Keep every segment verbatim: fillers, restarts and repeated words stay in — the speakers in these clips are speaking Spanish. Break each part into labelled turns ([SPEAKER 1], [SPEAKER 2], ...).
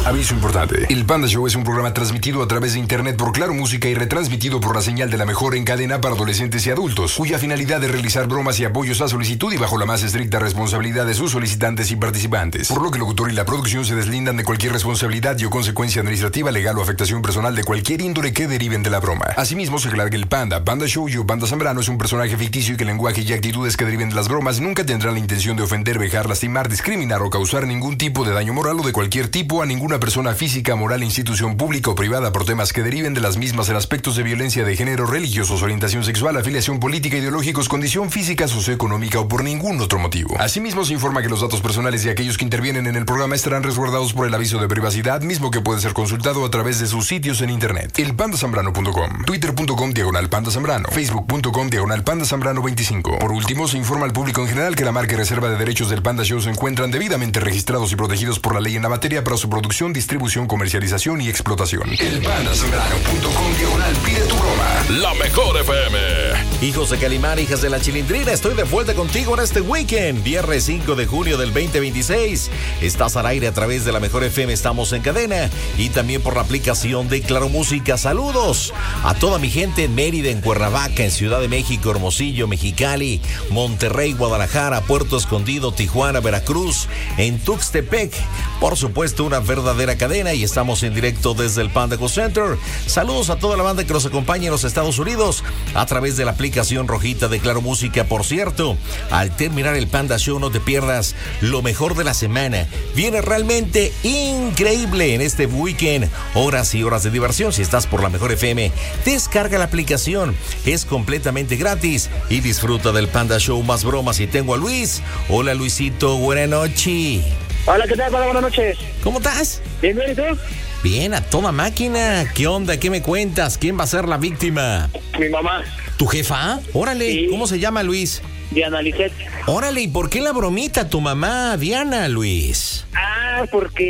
[SPEAKER 1] Aviso importante. El Panda Show es un programa transmitido a través de internet por Claro Música y retransmitido por la señal de la mejor en cadena para adolescentes y adultos, cuya finalidad es realizar bromas y apoyos a solicitud y bajo la más estricta responsabilidad de sus solicitantes y participantes. Por lo que el locutor y la producción se deslindan de cualquier responsabilidad y o consecuencia administrativa, legal o afectación personal de cualquier índole que deriven de la broma. Asimismo, se aclara que el Panda, Panda Show y o Panda Zambrano es un personaje ficticio y que el lenguaje y actitudes que deriven de las bromas nunca tendrán la intención de ofender, vejar, lastimar, discriminar o causar ningún tipo de daño moral o de cualquier tipo a ninguna persona física, moral, institución pública o privada por temas que deriven de las mismas en aspectos de violencia de género, religiosos, orientación sexual, afiliación política, ideológicos, condición física, socioeconómica o por ningún otro motivo. Asimismo, se informa que los datos personales de aquellos que intervienen en el programa estarán resguardados por el aviso de privacidad, mismo que puede ser consultado a través de sus sitios en internet. el panda zambrano punto com, twitter punto com diagonal panda zambrano, facebook punto com diagonal panda zambrano veinticinco. Por último, se informa al público en general que la marca y reserva de derechos del Panda Show se encuentran debidamente registrados y protegidos por la ley en la materia para su producción, distribución, comercialización y explotación. el panda zambrano punto com diagonal pide tu broma.
[SPEAKER 2] La mejor F M.
[SPEAKER 3] Hijos de Calimán, hijas de la Chilindrina, estoy de vuelta contigo en este weekend, viernes cinco de junio del veinte veintiséis. Estás al aire a través de la mejor F M, estamos en cadena y también por la aplicación de Claro Música. Saludos a toda mi gente en Mérida, en Cuernavaca, en Ciudad de México, Hermosillo, Mexicali, Monterrey, Guadalajara, Puerto Escondido, Tijuana, Veracruz, en Tuxtepec. Por supuesto, una verdadera cadena y estamos en directo desde el Panda Go Center. Saludos a toda la banda que nos acompaña en los Estados Unidos a través de la aplicación rojita de Claro Música. Por cierto, al terminar el Panda Show no te pierdas lo mejor de la semana. Viene realmente increíble en este weekend. Horas y horas de diversión. Si estás por la mejor F M, descarga la aplicación. Es completamente gratis y disfruta del Panda Show más bromas. Y tengo a Luis. Hola Luisito, buena noche.
[SPEAKER 4] Hola, ¿qué tal? Buenas noches.
[SPEAKER 3] ¿Cómo estás?
[SPEAKER 4] Bien, bien, ¿y tú?
[SPEAKER 3] Bien, a toda máquina. ¿Qué onda? ¿Qué me cuentas? ¿Quién va a ser la víctima?
[SPEAKER 4] Mi mamá.
[SPEAKER 3] ¿Tu jefa? Órale,
[SPEAKER 4] Sí.
[SPEAKER 3] ¿Cómo se llama, Luis?
[SPEAKER 4] Diana Lisset.
[SPEAKER 3] Órale, ¿y por qué la bromita tu mamá, Diana, Luis?
[SPEAKER 4] Ah,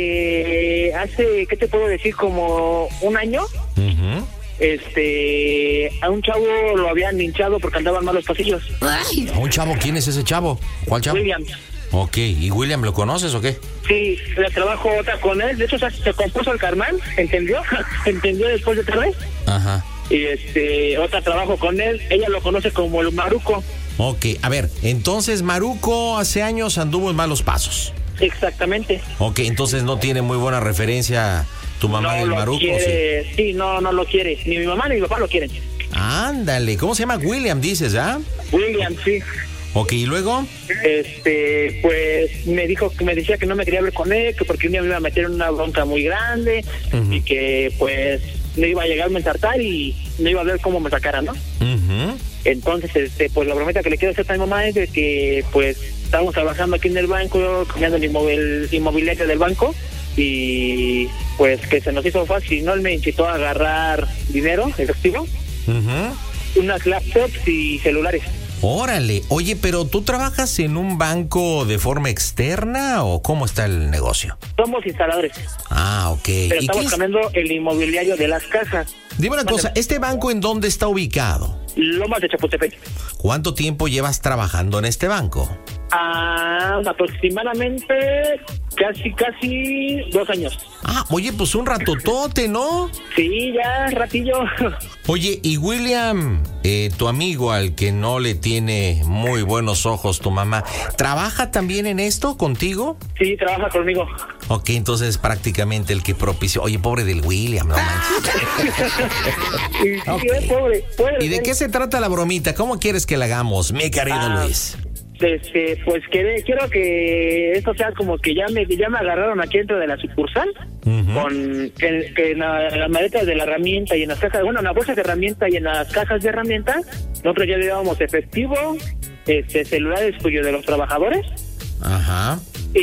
[SPEAKER 4] porque hace, ¿qué te puedo decir? Como un año,
[SPEAKER 3] Uh-huh.
[SPEAKER 4] este, a un chavo lo habían hinchado porque andaban mal los pasillos.
[SPEAKER 3] ¿A un chavo? ¿Quién es ese chavo? ¿Cuál chavo?
[SPEAKER 4] William.
[SPEAKER 3] Ok, ¿y William lo conoces o qué?
[SPEAKER 4] Sí, le trabajo otra con él. De hecho, se, se compuso el carnal, ¿entendió? ¿Entendió después de tarde?
[SPEAKER 3] Ajá.
[SPEAKER 4] Y este, otra trabajo con él. Ella lo conoce como el Maruco.
[SPEAKER 3] Ok, a ver, entonces Maruco hace años anduvo en malos pasos.
[SPEAKER 4] Exactamente.
[SPEAKER 3] Ok, entonces no tiene muy buena referencia tu mamá
[SPEAKER 4] No
[SPEAKER 3] del
[SPEAKER 4] lo
[SPEAKER 3] Maruco.
[SPEAKER 4] quiere.
[SPEAKER 3] ¿Sí?
[SPEAKER 4] Sí, no, no lo quiere. Ni mi mamá ni mi papá lo quieren.
[SPEAKER 3] Ándale, ¿cómo se llama? William, dices, ¿ah?
[SPEAKER 4] William, sí.
[SPEAKER 3] Ok, ¿y luego?
[SPEAKER 4] Este, pues me dijo que me decía que no me quería ver con él, que porque un día me iba a meter en una bronca muy grande. Uh-huh. Y que pues me iba a llegar a ensartar y no iba a ver cómo me sacara, ¿no?
[SPEAKER 3] Uh-huh.
[SPEAKER 4] Entonces, este, pues la bromita que le quiero hacer a mi mamá es de que pues estábamos trabajando aquí en el banco, cambiando el, inmobil, inmobiliario del banco, y pues que se nos hizo fácil, ¿no? Él me incitó a agarrar dinero efectivo,
[SPEAKER 3] Uh-huh.
[SPEAKER 4] unas laptops y celulares.
[SPEAKER 3] Órale, oye, pero ¿tú trabajas en un banco de forma externa o cómo está el negocio?
[SPEAKER 4] Somos instaladores.
[SPEAKER 3] Ah, ok.
[SPEAKER 4] Pero
[SPEAKER 3] ¿Y
[SPEAKER 4] estamos
[SPEAKER 3] qué es?
[SPEAKER 4] cambiando el inmobiliario de las casas.
[SPEAKER 3] Dime una cosa, ¿este banco en dónde está ubicado?
[SPEAKER 4] Lomas de Chapultepec.
[SPEAKER 3] ¿Cuánto tiempo llevas trabajando en este banco?
[SPEAKER 4] Ah, aproximadamente casi, casi dos años.
[SPEAKER 3] Ah, oye, pues un ratotote, ¿no?
[SPEAKER 4] Sí, ya, ratillo.
[SPEAKER 3] Oye, y William, eh, tu amigo al que no le tiene muy buenos ojos tu mamá, ¿trabaja también en esto contigo?
[SPEAKER 4] Sí, trabaja conmigo.
[SPEAKER 3] Ok, entonces prácticamente el que propició. Oye, pobre del William, no manches.
[SPEAKER 4] Sí,
[SPEAKER 3] Okay.
[SPEAKER 4] es pobre, pobre.
[SPEAKER 3] ¿Y de qué se trata la bromita? ¿Cómo quieres que la hagamos, mi querido
[SPEAKER 4] Ah,
[SPEAKER 3] Luis?
[SPEAKER 4] Este, pues quiere, quiero que esto sea como que ya me, ya me agarraron aquí dentro de la sucursal,
[SPEAKER 3] Uh-huh.
[SPEAKER 4] con que, que en la- las maletas de la herramienta y en las cajas, bueno, en las bolsas de herramienta y en las cajas de herramienta, nosotros ya llevábamos efectivo, este, celulares cuyo de los trabajadores
[SPEAKER 3] Ajá.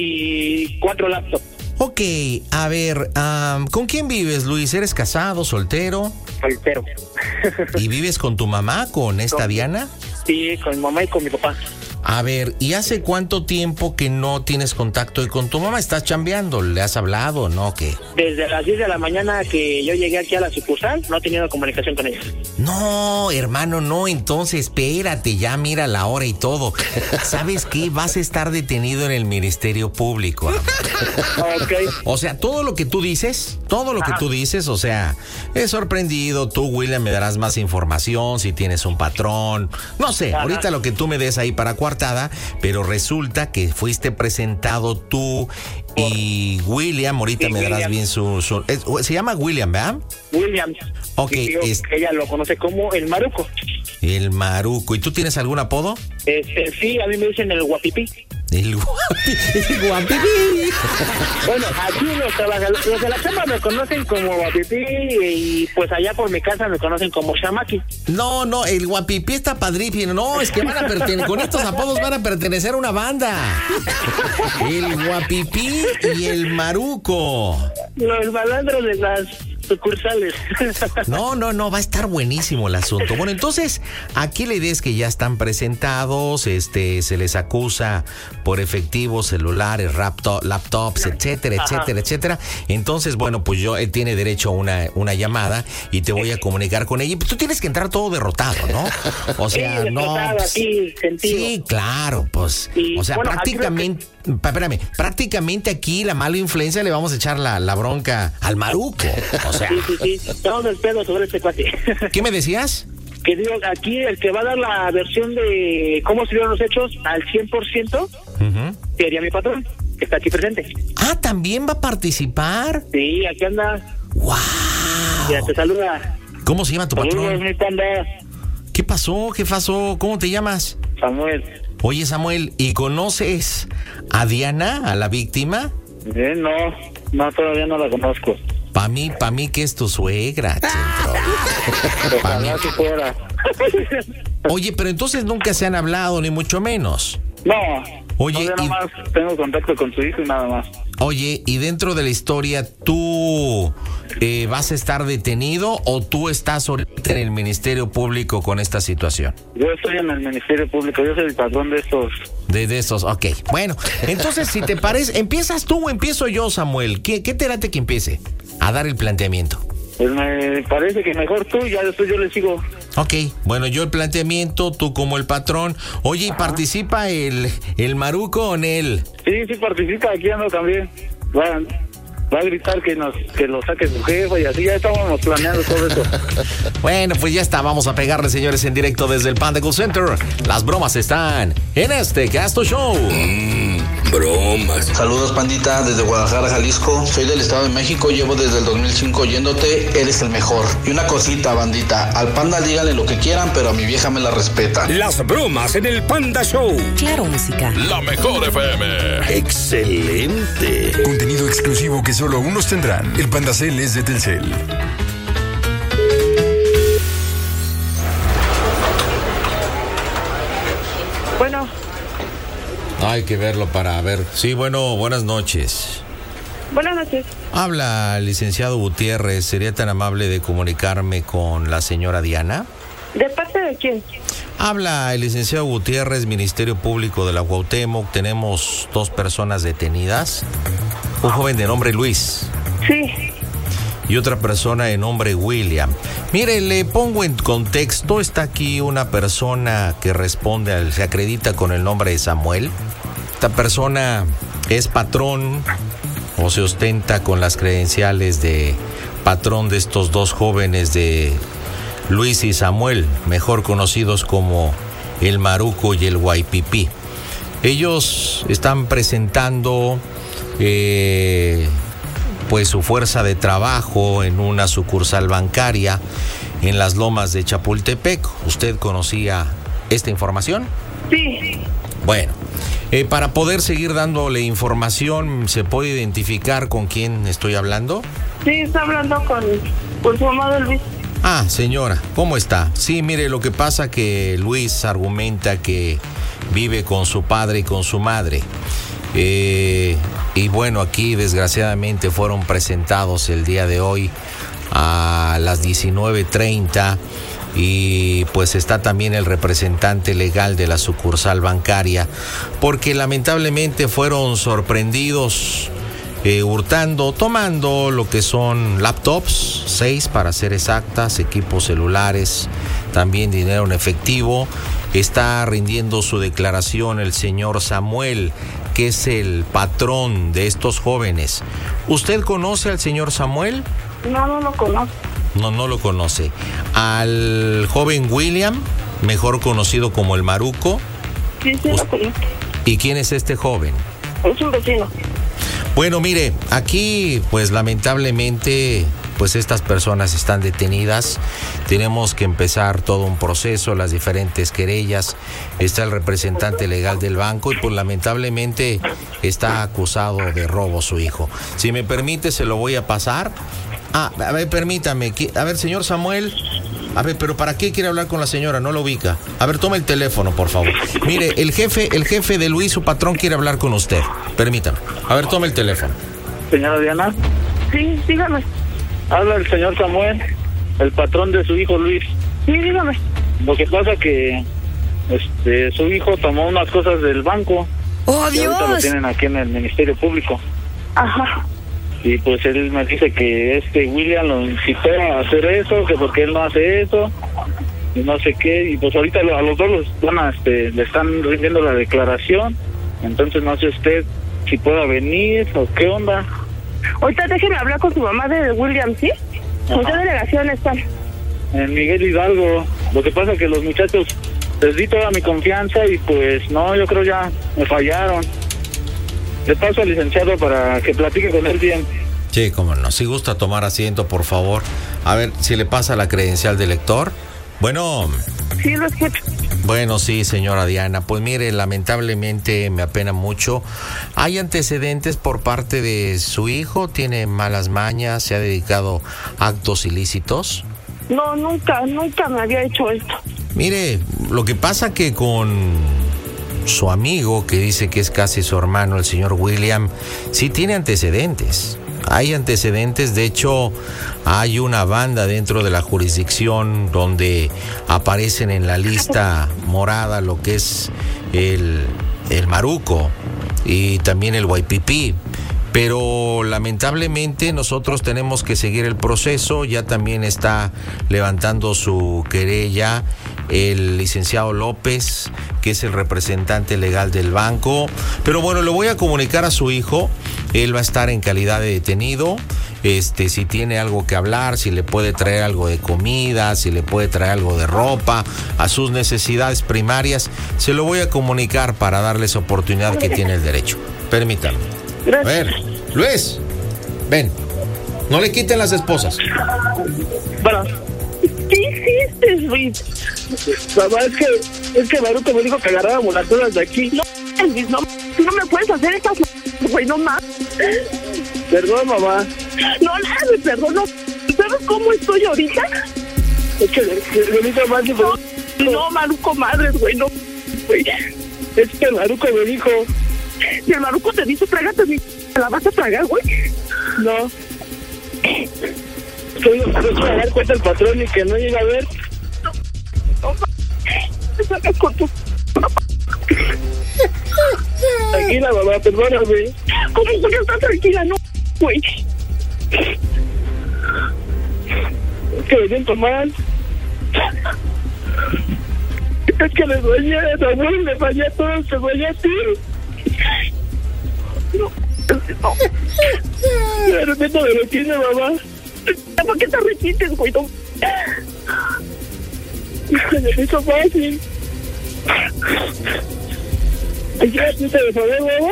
[SPEAKER 4] y cuatro laptops.
[SPEAKER 3] Ok, a ver, um, ¿con quién vives, Luis? ¿Eres casado, soltero?
[SPEAKER 4] Soltero.
[SPEAKER 3] ¿Y vives con tu mamá, con esta
[SPEAKER 4] No.
[SPEAKER 3] Diana?
[SPEAKER 4] Sí, con mi mamá y con mi papá.
[SPEAKER 3] A ver, ¿y hace cuánto tiempo que no tienes contacto y con tu mamá? ¿Estás chambeando? ¿Le has hablado, no? ¿Qué?
[SPEAKER 4] Desde las diez de la mañana que yo llegué aquí a la sucursal, no he tenido comunicación con ella.
[SPEAKER 3] No, hermano, no, entonces espérate, ya mira la hora y todo. ¿Sabes qué? Vas a estar detenido en el Ministerio Público.
[SPEAKER 4] Okay.
[SPEAKER 3] O sea, todo lo que tú dices, todo lo Ajá. que tú dices, o sea, es sorprendido. Tú, William, me darás más información si tienes un patrón. No sé, Ajá. ahorita lo que tú me des ahí para coartada, pero resulta que fuiste presentado tú y William, ahorita sí, me darás William. bien su... su es, se llama William, ¿verdad?
[SPEAKER 4] William.
[SPEAKER 3] Ok.
[SPEAKER 4] Es, ella lo conoce como el Maruco.
[SPEAKER 3] El Maruco. ¿Y tú tienes algún apodo?
[SPEAKER 4] Este, sí, a mí me dicen el Guapipí.
[SPEAKER 3] El Guapipí. El Guapipí.
[SPEAKER 4] Bueno, aquí los trabajadores, los de la chamba me conocen como Guapipí y pues allá por mi casa me conocen como Shamaki.
[SPEAKER 3] No, no, el Guapipí está padrísimo. No, es que van a pertenecer, con estos apodos van a pertenecer a una banda. El Guapipí y el Maruco.
[SPEAKER 4] Los malandros de las sucursales.
[SPEAKER 3] No, no, no, va a estar buenísimo el asunto. Bueno, entonces, aquí la idea es que ya están presentados, este, se les acusa por efectivos, celulares, laptop, laptops, etcétera, etcétera, Ajá. etcétera. Entonces, bueno, pues yo, él tiene derecho a una, una llamada y te voy a comunicar con ella. Pues tú tienes que entrar todo derrotado, ¿no? O sea,
[SPEAKER 4] sí,
[SPEAKER 3] no.
[SPEAKER 4] Pues, aquí,
[SPEAKER 3] sí, claro, pues. Y, o sea, bueno, prácticamente, que... espérame, prácticamente aquí la mala influencia le vamos a echar la, la bronca al Maruco. O sea.
[SPEAKER 4] Sí, sí, sí. Todo el pedo sobre este cuate.
[SPEAKER 3] ¿Qué me decías?
[SPEAKER 4] Que digo, aquí el que va a dar la versión de cómo se dieron los hechos al cien por ciento uh-huh. sería mi patrón, que está aquí presente.
[SPEAKER 3] Ah, ¿también va a participar?
[SPEAKER 4] Sí, aquí anda.
[SPEAKER 3] ¡Wow!
[SPEAKER 4] Ya te saluda.
[SPEAKER 3] ¿Cómo se llama tu
[SPEAKER 4] Saludos,
[SPEAKER 3] patrón?
[SPEAKER 4] mi panda.
[SPEAKER 3] ¿Qué pasó? ¿Qué pasó? ¿Cómo te llamas?
[SPEAKER 4] Samuel.
[SPEAKER 3] Oye, Samuel, ¿y conoces a Diana, a la víctima?
[SPEAKER 4] Eh, no, no, todavía no la conozco.
[SPEAKER 3] Pa' mí, pa' mí que es tu suegra, Centro. Pa' mí.
[SPEAKER 4] Si fuera.
[SPEAKER 3] Oye, pero entonces nunca se han hablado, ni mucho menos.
[SPEAKER 4] No.
[SPEAKER 3] Oye,
[SPEAKER 4] no,
[SPEAKER 3] y...
[SPEAKER 4] nada más tengo contacto con su hijo y nada más.
[SPEAKER 3] Oye, y dentro de la historia, ¿tú eh, vas a estar detenido o tú estás ahorita en el Ministerio Público con esta situación?
[SPEAKER 4] Yo estoy en el Ministerio Público, yo soy el patrón de estos.
[SPEAKER 3] De, de estos, ok. Bueno, entonces, si te parece, ¿empiezas tú o empiezo yo, Samuel? ¿Qué, qué te late que empiece a dar el planteamiento?
[SPEAKER 4] Pues me parece que mejor tú, ya después yo le sigo.
[SPEAKER 3] Ok, bueno, yo el planteamiento, tú como el patrón. Oye, ¿y participa el, el Maruco o en él?
[SPEAKER 4] Sí, sí participa, aquí ando también. Va, va a gritar que nos que lo saque su jefa y así, ya estábamos planeando todo eso.
[SPEAKER 3] Bueno, pues ya está, vamos a pegarle, señores, en directo desde el Panda Cool Center. Las bromas están en este Casto Show.
[SPEAKER 2] Mmm, bromas.
[SPEAKER 5] Saludos, pandita, desde Guadalajara, Jalisco. Soy del Estado de México, llevo desde el dos mil cinco oyéndote, eres el mejor. Y una cosita, bandita, al Panda díganle lo que quieran, pero a mi vieja me la respeta.
[SPEAKER 2] Las bromas en el Panda Show.
[SPEAKER 6] Claro, música.
[SPEAKER 2] La mejor F M. Excelente.
[SPEAKER 1] Contenido exclusivo que solo unos tendrán. El Pandacel es de Telcel.
[SPEAKER 4] Bueno.
[SPEAKER 3] Hay que verlo para ver. Sí, bueno, buenas noches.
[SPEAKER 7] Buenas noches.
[SPEAKER 3] Habla el licenciado Gutiérrez. ¿Sería tan amable de comunicarme con la señora Diana?
[SPEAKER 7] ¿De parte de quién?
[SPEAKER 3] Habla el licenciado Gutiérrez, Ministerio Público de la Cuauhtémoc. Tenemos dos personas detenidas. Un joven de nombre Luis.
[SPEAKER 7] Sí.
[SPEAKER 3] Y otra persona de nombre William. Mire, le pongo en contexto. Está aquí una persona que responde, al, se acredita con el nombre de Samuel. Esta persona es patrón o se ostenta con las credenciales de patrón de estos dos jóvenes, de Luis y Samuel, mejor conocidos como el Maruco y el Guaypipí. Ellos están presentando eh, pues su fuerza de trabajo en una sucursal bancaria en las Lomas de Chapultepec. ¿Usted conocía esta información?
[SPEAKER 7] Sí.
[SPEAKER 3] Bueno, eh, para poder seguir dándole información, ¿se puede identificar con quién estoy hablando?
[SPEAKER 7] Sí, está hablando con, con su mamá, Luis.
[SPEAKER 3] Ah, señora, ¿cómo está? Sí, mire, lo que pasa que Luis argumenta que vive con su padre y con su madre. Eh, y bueno, aquí desgraciadamente fueron presentados el día de hoy a las diecinueve treinta y pues está también el representante legal de la sucursal bancaria, porque lamentablemente fueron sorprendidos eh, hurtando, tomando lo que son laptops, seis para ser exactas, equipos celulares, también dinero en efectivo. Está rindiendo su declaración el señor Samuel, que es el patrón de estos jóvenes. ¿Usted conoce al señor Samuel?
[SPEAKER 7] No, no lo conozco.
[SPEAKER 3] No, no lo conoce. ¿Al joven William, mejor conocido como el Maruco?
[SPEAKER 7] Sí, sí, lo conozco.
[SPEAKER 3] ¿Y quién es este joven?
[SPEAKER 7] Es un vecino.
[SPEAKER 3] Bueno, mire, aquí pues lamentablemente pues estas personas están detenidas. Tenemos que empezar todo un proceso, las diferentes querellas. Está el representante legal del banco y pues lamentablemente está acusado de robo su hijo. Si me permite, se lo voy a pasar. Ah, a ver, permítame. A ver, señor Samuel. A ver, pero ¿para qué quiere hablar con la señora? No lo ubica. A ver, tome el teléfono, por favor. Mire, el jefe, el jefe de Luis, su patrón, quiere hablar con usted. Permítame. A ver, tome el teléfono.
[SPEAKER 4] Señora Diana,
[SPEAKER 7] Sí, dígame.
[SPEAKER 4] habla el señor Samuel, el patrón de su hijo Luis.
[SPEAKER 7] Sí, dígame.
[SPEAKER 4] Lo que pasa que este su hijo tomó unas cosas del banco.
[SPEAKER 6] ¡Oh,
[SPEAKER 4] Y ahorita lo
[SPEAKER 6] Dios!
[SPEAKER 4] tienen aquí en el Ministerio Público.
[SPEAKER 7] Ajá.
[SPEAKER 4] Y pues él me dice que este William lo incitó a hacer eso, que porque él no hace eso, y no sé qué. Y pues ahorita a los dos los van a, este, le están rindiendo la declaración. Entonces no sé usted si pueda venir o qué onda.
[SPEAKER 7] Ahorita déjeme hablar con su mamá de William, ¿sí? ¿Con qué delegación están?
[SPEAKER 4] En Miguel Hidalgo. Lo que pasa que los muchachos les di toda mi confianza y pues no, yo creo ya me fallaron. Le paso al licenciado para que platique con él bien.
[SPEAKER 3] Sí, cómo no. Si gusta tomar asiento, por favor. A ver, si le pasa la credencial del lector. Bueno...
[SPEAKER 7] Sí, lo escucho.
[SPEAKER 3] Bueno, sí, señora Diana. Pues mire, lamentablemente me apena mucho. Hay antecedentes por parte de su hijo, tiene malas mañas, se ha dedicado a actos ilícitos.
[SPEAKER 7] No, nunca, nunca me había hecho esto.
[SPEAKER 3] Mire, lo que pasa que con su amigo, que dice que es casi su hermano, el señor William, sí tiene antecedentes. Hay antecedentes, de hecho, hay una banda dentro de la jurisdicción donde aparecen en la lista morada lo que es el, el Maruco y también el Guaypipí. Pero lamentablemente nosotros tenemos que seguir el proceso. Ya también está levantando su querella el licenciado López, que es el representante legal del banco. Pero bueno, le voy a comunicar a su hijo. Él va a estar en calidad de detenido. Este, si tiene algo que hablar, si le puede traer algo de comida, si le puede traer algo de ropa, a sus necesidades primarias, se lo voy a comunicar para darles oportunidad que tiene el derecho. Permítanme. A ver, Luis, ven. No le quiten las esposas.
[SPEAKER 4] Bueno,
[SPEAKER 7] ¿Qué hiciste, Luis?
[SPEAKER 4] mamá, es que, es que Maruco me dijo que agarráramos las cosas de aquí.
[SPEAKER 7] No, Luis, no, tú no me puedes hacer estas m- güey, no más.
[SPEAKER 4] Perdón, mamá.
[SPEAKER 7] No, nada, me perdono. ¿Sabes cómo estoy ahorita?
[SPEAKER 4] Es que le, le, le dijo más y
[SPEAKER 7] No, no, Maruco, madres, güey, no, güey.
[SPEAKER 4] es que Maruco me dijo.
[SPEAKER 7] Si el Maruco te dice, trágate mi... ¿Te la vas a tragar, güey?
[SPEAKER 4] No. Que iba a dar cuenta el patrón y que no llega a ver.
[SPEAKER 7] No, te sacas con tu...
[SPEAKER 4] Tranquila, mamá, perdóname.
[SPEAKER 7] ¿Cómo que estás tranquila? No, güey.
[SPEAKER 4] Es que me siento mal. Es que le soñé a Samuel, le fallé a todos, te soñé a ti.
[SPEAKER 7] No, no.
[SPEAKER 4] Me arrepiento de lo que hice, mamá.
[SPEAKER 7] ¿Por qué te arrepientes, güey? No.
[SPEAKER 4] Se me hizo fácil. ¿Ya te desahogué, mamá?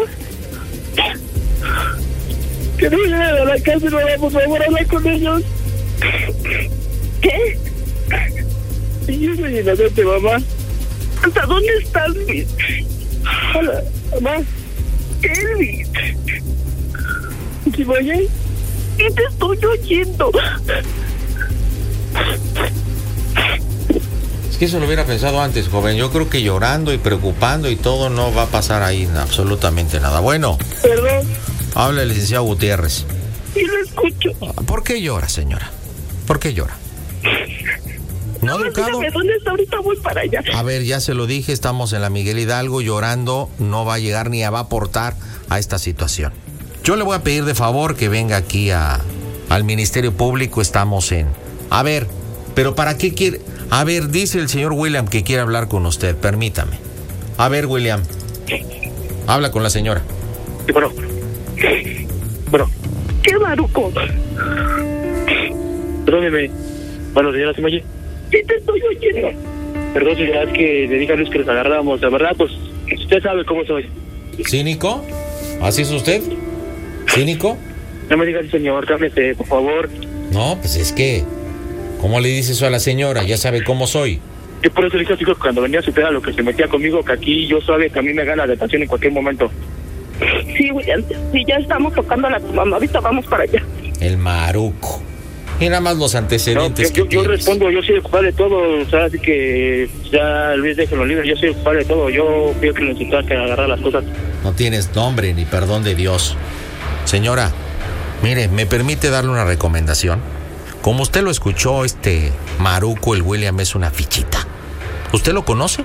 [SPEAKER 4] Que no lleguen a la casa, mamá, por favor, habla con ellos.
[SPEAKER 7] ¿Qué?
[SPEAKER 4] Y yo soy inocente, mamá.
[SPEAKER 7] ¿Hasta dónde estás, Luis?
[SPEAKER 4] Hola, mamá.
[SPEAKER 7] ¿Qué, Luis?
[SPEAKER 4] ¿Sí me oye?
[SPEAKER 7] Sí te estoy oyendo.
[SPEAKER 3] Es que eso lo hubiera pensado antes, joven. Yo creo que llorando y preocupando y todo no va a pasar ahí absolutamente nada. Bueno,
[SPEAKER 4] Perdón.
[SPEAKER 3] habla el licenciado Gutiérrez.
[SPEAKER 7] Sí lo escucho.
[SPEAKER 3] ¿Por qué llora, señora? ¿Por qué llora? ¿No ha educado?
[SPEAKER 7] Dígame, ¿dónde está? Ahorita voy para allá.
[SPEAKER 3] A ver, ya se lo dije, estamos en la Miguel Hidalgo llorando, no va a llegar ni a va a aportar a esta situación. Yo le voy a pedir de favor que venga aquí a, al Ministerio Público, estamos en... A ver, pero ¿para qué quiere...? A ver, dice el señor William que quiere hablar con usted, permítame. A ver, William, habla con la señora.
[SPEAKER 4] Sí, bueno. Bueno.
[SPEAKER 7] ¿Qué, Maruco?
[SPEAKER 4] Perdóneme. Bueno, señora, ¿se me oye?
[SPEAKER 7] Sí, te estoy oyendo.
[SPEAKER 4] Perdón, señora, es que le dije a Luis que los agarramos. La verdad, pues, usted sabe cómo soy.
[SPEAKER 3] ¿Cínico? ¿Así es usted? ¿Cínico?
[SPEAKER 4] No me diga así, señor, cálmese, por favor.
[SPEAKER 3] No, pues es que... ¿Cómo le dice eso a la señora? Ya sabe cómo soy.
[SPEAKER 4] Yo por eso le dije a su hijo que cuando venía a su peda lo que se metía conmigo, que aquí yo sabe que a mí me gana la detención en cualquier momento.
[SPEAKER 7] Sí, William, sí, ya estamos tocando a tu mamá. Ahorita vamos para allá.
[SPEAKER 3] El maruco. Y nada más los antecedentes
[SPEAKER 4] no,
[SPEAKER 3] que
[SPEAKER 4] yo, yo, yo respondo, yo soy el culpable de todo, o sea, así que ya Luis déjelo libre, yo soy el culpable de todo, yo pido que lo necesitas que agarrar las cosas.
[SPEAKER 3] No tienes nombre ni perdón de Dios. Señora, mire, ¿me permite darle una recomendación? Como usted lo escuchó, este maruco, el William, es una fichita. ¿Usted lo conoce?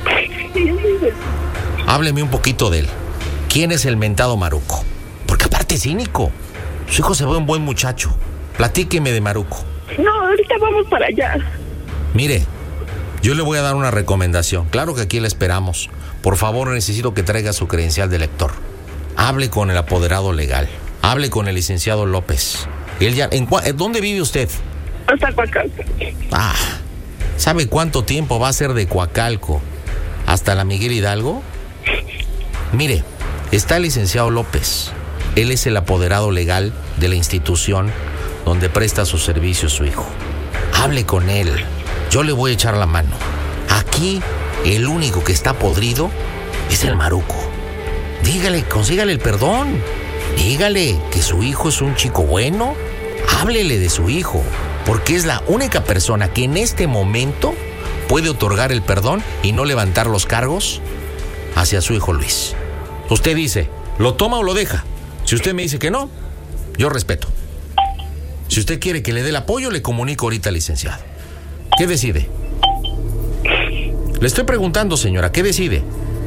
[SPEAKER 3] Hábleme un poquito de él. ¿Quién es el mentado maruco? Porque aparte es cínico. Su hijo se ve un buen muchacho. Platíqueme de maruco.
[SPEAKER 7] No, ahorita vamos para allá.
[SPEAKER 3] Mire, yo le voy a dar una recomendación. Claro que aquí le esperamos. Por favor, necesito que traiga su credencial de lector. Hable con el apoderado legal. Hable con el licenciado López. Él ya, ¿en, ¿Dónde vive usted?
[SPEAKER 7] Hasta Coacalco.
[SPEAKER 3] Ah, ¿sabe cuánto tiempo va a ser de Coacalco hasta la Miguel Hidalgo? Mire, está el licenciado López. Él es el apoderado legal de la institución donde presta sus servicios su hijo. Hable con él. Yo le voy a echar la mano. Aquí, el único que está podrido es el maruco. Dígale, consígale el perdón. Dígale que su hijo es un chico bueno. Háblele de su hijo, porque es la única persona que en este momento puede otorgar el perdón y no levantar los cargos hacia su hijo Luis. Usted dice, ¿lo toma o lo deja? Si usted me dice que no, yo respeto. Si usted quiere que le dé el apoyo, le comunico ahorita al licenciado. ¿Qué decide? Le estoy preguntando, señora, ¿qué decide?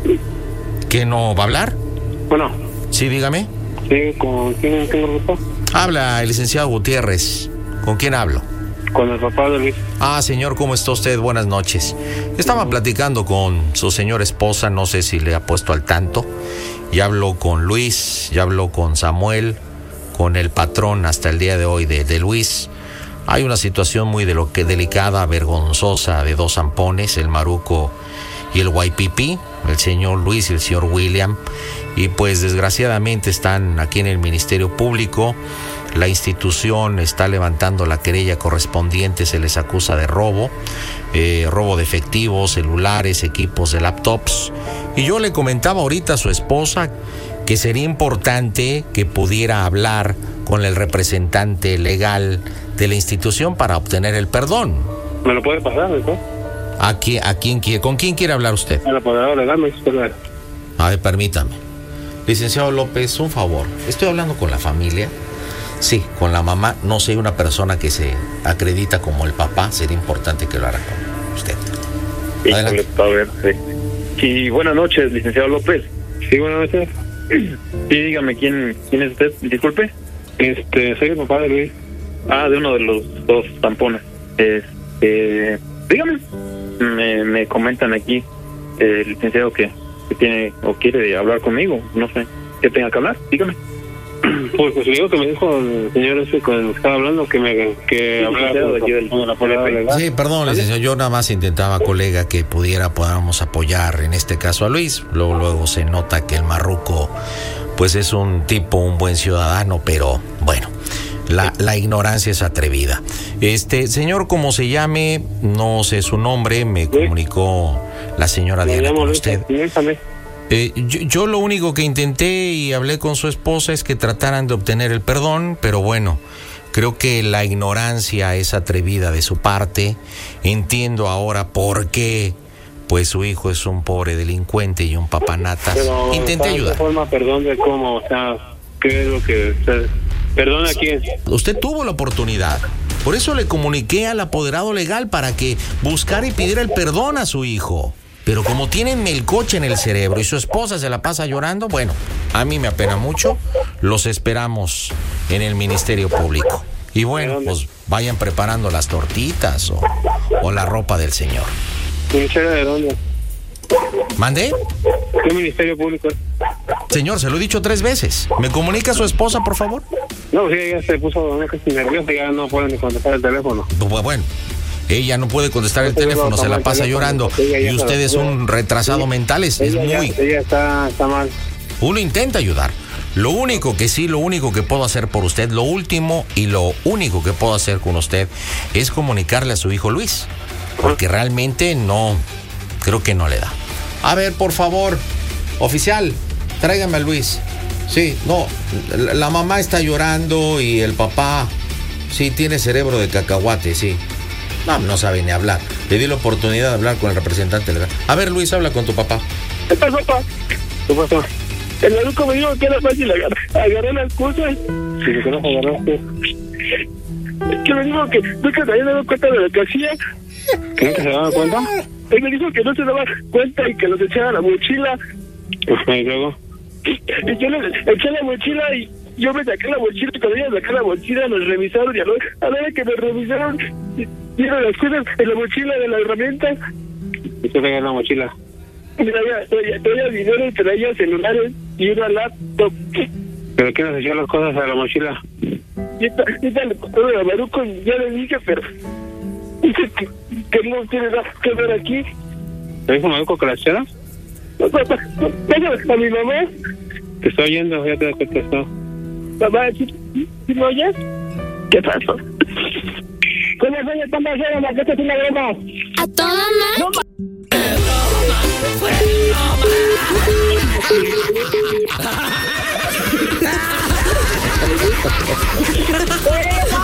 [SPEAKER 3] ¿Que no va a hablar?
[SPEAKER 4] Bueno.
[SPEAKER 3] Sí, dígame.
[SPEAKER 4] Sí, ¿con quién tengo el gusto?
[SPEAKER 3] Habla el licenciado Gutiérrez. ¿Con quién hablo?
[SPEAKER 4] Con el papá de Luis.
[SPEAKER 3] Ah, señor, ¿cómo está usted? Buenas noches. Estaba platicando con su señora esposa, no sé si le ha puesto al tanto. Ya habló con Luis, ya habló con Samuel, con el patrón hasta el día de hoy de, de Luis. Hay una situación muy de lo que delicada, vergonzosa, de dos zampones, el maruco y el Guaypipí, el señor Luis y el señor William. Y pues desgraciadamente están aquí en el Ministerio Público. La institución está levantando la querella correspondiente, se les acusa de robo, eh, robo de efectivos, celulares, equipos de laptops. Y yo le comentaba ahorita a su esposa que sería importante que pudiera hablar con el representante legal de la institución para obtener el perdón.
[SPEAKER 4] ¿Me lo puede pasar, ¿no?
[SPEAKER 3] ¿A quién, a quién quiere, ¿Con quién quiere hablar usted?
[SPEAKER 4] Al apoderado legal, me dice.
[SPEAKER 3] A ver, permítame. Licenciado López, un favor. Estoy hablando con la familia. Sí, con la mamá. No soy una persona que se acredita como el papá. Sería importante que lo haga con usted.
[SPEAKER 4] Sí, adelante. A ver, sí. Sí, buenas noches, licenciado López. Sí, buenas noches. Sí, dígame, ¿quién, quién es usted? Disculpe. Este, soy el papá de Luis. Ah, de uno de los dos tampones. Este, dígame. Me, me comentan aquí, el licenciado que, que tiene o quiere hablar conmigo. No sé, ¿qué tenga que hablar? Dígame. Pues, pues digo que me dijo el señor ese con el que estaba hablando que me que hablara con, con, con la policía legal.
[SPEAKER 3] Sí, perdón, licenciado, yo nada más intentaba, colega, que pudiera podamos apoyar en este caso a Luis. Luego, luego se nota que el marruco pues es un tipo, un buen ciudadano, pero bueno, la, la ignorancia es atrevida. Este señor, como se llame, no sé su nombre, me comunicó la señora Diana con usted. Eh, yo, yo lo único que intenté y hablé con su esposa es que trataran de obtener el perdón, pero bueno, creo que la ignorancia es atrevida de su parte. Entiendo ahora por qué, pues su hijo es un pobre delincuente y un papanatas. Pero, intenté ayudar.
[SPEAKER 4] ¿De forma perdón de cómo? O sea, ¿qué es lo que usted... ¿Perdón a quién?
[SPEAKER 3] Usted tuvo la oportunidad Por eso le comuniqué al apoderado legal para que buscara y pidiera el perdón a su hijo. Pero como tienen melcoche en el cerebro y su esposa se la pasa llorando, bueno, a mí me apena mucho. Los esperamos en el Ministerio Público. Y bueno, pues vayan preparando las tortitas o, o la ropa del señor.
[SPEAKER 6] ¿Ministerio de dónde?
[SPEAKER 3] ¿Mandé?
[SPEAKER 6] ¿Qué Ministerio Público?
[SPEAKER 3] Señor, se lo he dicho tres veces. ¿Me comunica a su esposa, por favor?
[SPEAKER 6] No, sí, ella se puso nerviosa y ya no puede ni contestar el teléfono.
[SPEAKER 3] Pues bueno. Ella no puede contestar el teléfono, se la pasa llorando. Y usted es un retrasado mental, es, es muy...
[SPEAKER 6] Ella está, está mal.
[SPEAKER 3] Uno intenta ayudar. Lo único que sí, lo único que puedo hacer por usted, lo último y lo único que puedo hacer con usted es comunicarle a su hijo Luis. Porque realmente no, creo que no le da. A ver, por favor, oficial, tráigame a Luis. Sí, no, la, la mamá está llorando y el papá, sí, tiene cerebro de cacahuate, sí. No, no sabe ni hablar. Le di la oportunidad de hablar con el representante legal. A ver, Luis, habla con tu papá.
[SPEAKER 6] ¿Qué pasó, papá? ¿Qué pasó? El médico me dijo que era fácil agarrar, agarré las cosas. ¿Y por qué no agarraste? Es que me dijo que nunca se había dado cuenta de lo que hacía. ¿Que nunca se daba cuenta? Él me dijo que no se daba cuenta y que los echaba a la mochila. ¿Y luego? Y yo le eché la mochila y yo me saqué la mochila y cuando ella sacó la mochila nos revisaron y a la hora que me revisaron vieron las cosas en la mochila de las herramientas. ¿Y qué traía en la mochila? Traía, traía, traía dinero, traía celulares y una laptop. ¿Pero qué nos echó las cosas a la mochila? Y esta, esta le contó de Maruco y ya le dije, pero dice que, que no tiene nada que ver aquí. ¿Te dijo Maruco que la echara? Papá, a mi mamá. Te estoy oyendo, ya te contestó. Papá, ¿sí, ¿sí me oyes? ¿Qué pasó? ¿Cómo se llama? ¿Cómo se llama? ¿Qué te tiene broma?
[SPEAKER 8] A toda madre.
[SPEAKER 6] No, ma-